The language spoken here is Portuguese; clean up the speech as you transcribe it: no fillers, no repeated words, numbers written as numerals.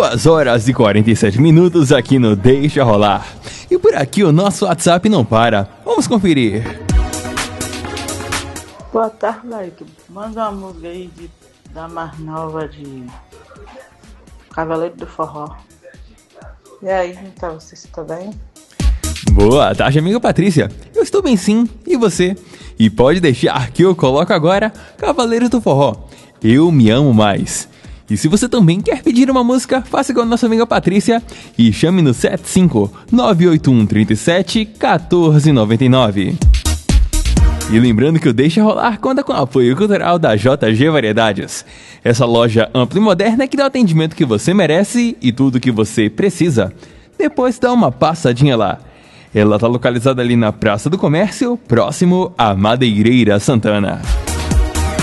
2h47 aqui no Deixa Rolar. E por aqui o nosso WhatsApp não para. Vamos conferir. Boa tarde, Laique. Manda uma música aí da mais nova de Cavaleiro do Forró. E aí, então, você está bem? Boa tarde, amiga Patrícia. Eu estou bem sim, e você? E pode deixar que eu coloco agora Cavaleiros do Forró. Eu me amo mais. E se você também quer pedir uma música, faça igual a nossa amiga Patrícia e chame no 75-98137-1499. E lembrando que o Deixa Rolar conta com o apoio cultural da JG Variedades. Essa loja ampla e moderna que dá o atendimento que você merece e tudo que você precisa. Depois dá uma passadinha lá. Ela está localizada ali na Praça do Comércio, próximo à Madeireira Santana.